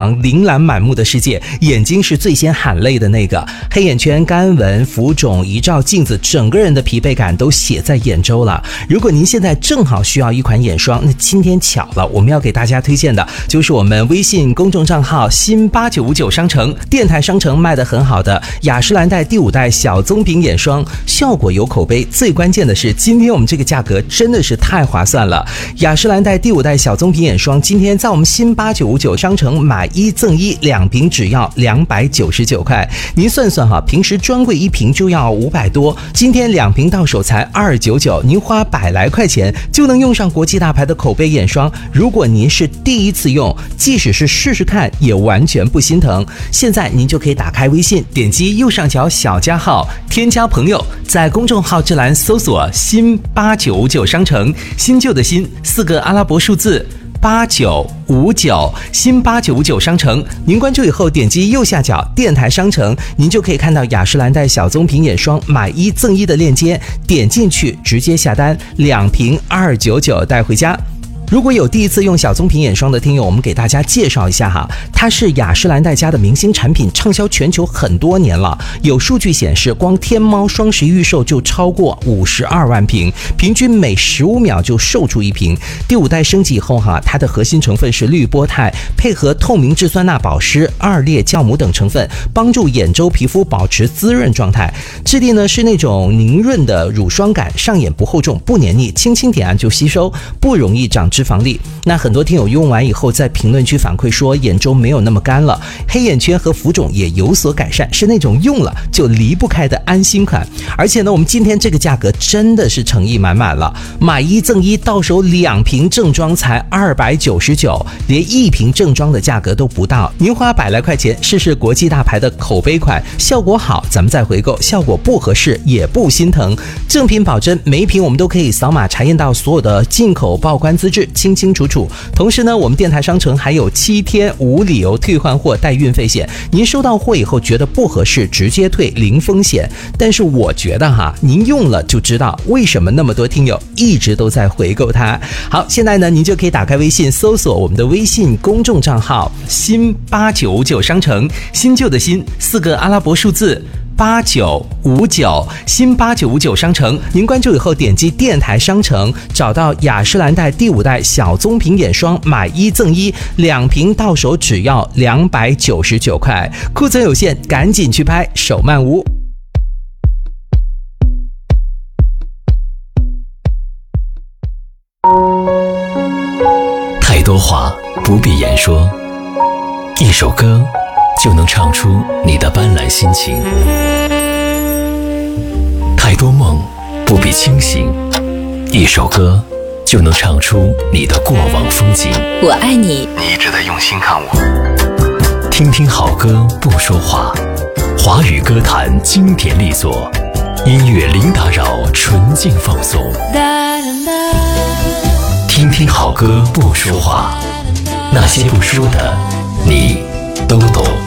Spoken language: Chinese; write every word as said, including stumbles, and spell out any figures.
阳、琳琅满目的世界，眼睛是最先喊累的那个。黑眼圈、干纹、浮肿，一照镜子，整个人的疲惫感都写在眼周了。如果您现在正好需要一款眼霜，那今天巧了，我们要给大家推荐的就是我们微信公众账号新八九五九商城电台商城卖得很好的雅诗兰黛第五代小棕瓶眼霜，效果有口碑，最关键的是今天我们这个价格真的是太划算了。雅诗兰黛第五代小棕瓶眼霜今天在我们新八九五九商城买一赠一，两瓶只要两百九十九块。您算算哈，平时专柜一瓶就要五百多，今天两瓶到手才二九九，您花百来块钱就能用上国际大牌的口碑眼霜。如果您是第一次用，即使是试试看也完全不心疼。现在您就可以打开微信，点击右上角小加号，添加朋友，在公众号这栏搜索新八九五九商城，新旧的新四个阿拉伯数字八九五九，新八九五九商城。您关注以后点击右下角电台商城，您就可以看到雅诗兰黛小棕瓶眼霜买一赠一的链接，点进去直接下单，两瓶二九九带回家。如果有第一次用小棕瓶眼霜的听友，我们给大家介绍一下哈，它是雅诗兰黛家的明星产品，畅销全球很多年了。有数据显示，光天猫双十一预售就超过五十二万瓶，平均每十五秒就售出一瓶。第五代升级以后哈，它的核心成分是绿波肽，配合透明质酸钠保湿、二裂酵母等成分，帮助眼周皮肤保持滋润状态。质地呢是那种凝润的乳霜感，上眼不厚重，不黏腻，轻轻点按就吸收，不容易长脂肪粒。那很多听友用完以后在评论区反馈说眼周没有那么干了，黑眼圈和浮肿也有所改善，是那种用了就离不开的安心款。而且呢，我们今天这个价格真的是诚意满满了，买一赠一，到手两瓶正装才二百九十九，连一瓶正装的价格都不到。您花百来块钱试试国际大牌的口碑款，效果好咱们再回购，效果不合适也不心疼。正品保真，每一瓶我们都可以扫码查验到所有的进口报关资质，清清楚楚。同时呢，我们电台商城还有七天无理由退换货带运费险，您收到货以后觉得不合适直接退，零风险。但是我觉得哈，您用了就知道为什么那么多听友一直都在回购它。好，现在呢，您就可以打开微信搜索我们的微信公众账号新八九五九商城，新旧的新四个阿拉伯数字八九五九，新八九五九商城。您关注以后点击电台商城，找到雅诗兰黛第五代小棕瓶眼霜买一赠一，两瓶到手只要两百九十九块，库存有限，赶紧去拍，手慢无。 太多话不必言说，一首歌就能唱出你的斑斓心情。太多梦不必清醒，一首歌就能唱出你的过往风景。 我爱你， 你一直在用心看我。听听好歌不说话，华语歌坛经典力作，音乐零打扰，纯净放松。听听好歌不说话，那些不说的你都懂。